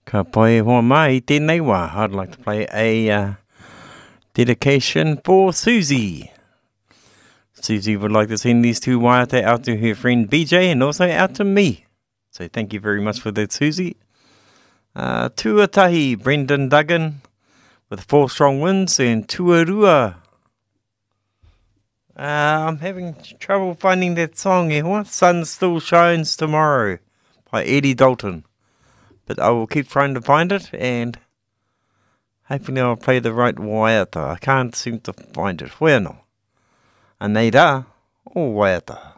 Ka pai hoa mai tēnei wā. I'd like to play a dedication for Susie. Susie would like to send these two waiata out to her friend BJ and also out to me. So thank you very much for that, Susie. Tuatahi, Brendan Duggan, with 4 strong wins, and Tuarua. I'm having trouble finding that song, What Sun Still Shines Tomorrow by Eddie Dalton. But I will keep trying to find it, and hopefully I'll play the right waiata. I can't seem to find it. Bueno. Aneira, o waiata.